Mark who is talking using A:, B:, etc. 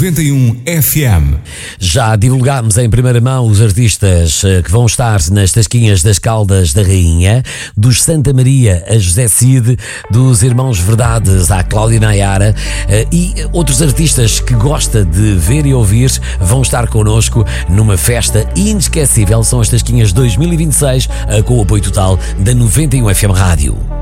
A: 91 FM.
B: Já divulgámos em primeira mão os artistas que vão estar nas Tasquinhas das Caldas da Rainha, dos Santa Maria a José Cid, dos Irmãos Verdades à Cláudia Nayara, e outros artistas que gosta de ver e ouvir vão estar connosco numa festa inesquecível. São as Tasquinhas 2026, com o apoio total da 91 FM Rádio.